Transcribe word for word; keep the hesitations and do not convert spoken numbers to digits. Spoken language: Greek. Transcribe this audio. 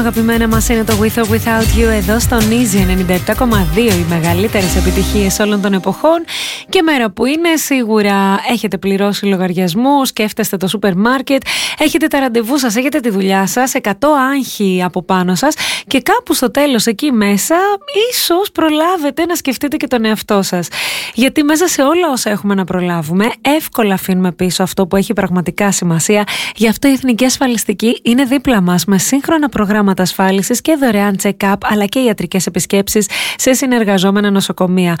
Αγαπημένα μας είναι το With or Without You εδώ στον Easy ενενήντα επτά κόμμα δύο, οι μεγαλύτερες επιτυχίες όλων των εποχών. Και μέρα που είναι, σίγουρα έχετε πληρώσει λογαριασμούς, σκέφτεστε το σούπερ μάρκετ, έχετε τα ραντεβού σας, έχετε τη δουλειά σας, εκατό άγχη από πάνω σας και κάπου στο τέλος εκεί μέσα ίσως προλάβετε να σκεφτείτε και τον εαυτό σας. Γιατί μέσα σε όλα όσα έχουμε να προλάβουμε, εύκολα αφήνουμε πίσω αυτό που έχει πραγματικά σημασία. Γι' αυτό η Εθνική Ασφαλιστική είναι δίπλα μας με σύγχρονα προγράμματα ασφάλισης και δωρεάν check-up, αλλά και ιατρικές επισκέψεις σε συνεργαζόμενα νοσοκομεία.